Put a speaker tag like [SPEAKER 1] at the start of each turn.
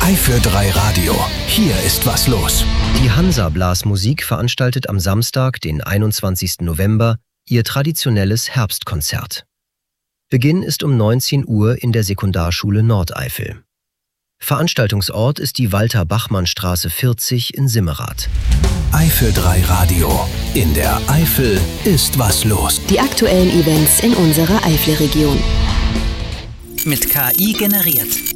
[SPEAKER 1] Eifel 3 Radio. Hier ist was los.
[SPEAKER 2] Die Hansa Blasmusik veranstaltet am Samstag, den 21. November, ihr traditionelles Herbstkonzert. Beginn ist um 19 Uhr in der Sekundarschule Nordeifel. Veranstaltungsort ist die Walter-Bachmann-Straße 40 in Simmerath.
[SPEAKER 1] Eifel 3 Radio. In der Eifel ist was los.
[SPEAKER 3] Die aktuellen Events in unserer Eifelregion.
[SPEAKER 4] Mit KI generiert.